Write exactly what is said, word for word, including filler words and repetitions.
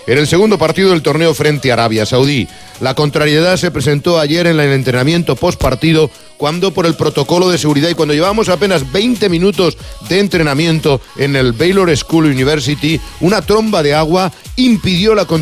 en el segundo partido del torneo frente a Arabia Saudí. La contrariedad se presentó ayer en el entrenamiento postpartido, cuando por el protocolo de seguridad y cuando llevábamos apenas veinte minutos de entrenamiento en el Baylor School University, una tromba de agua impidió la continuidad